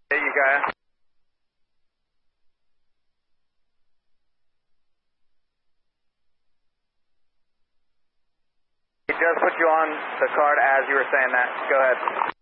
There you go. He just put you on the card as you were saying that. Go ahead.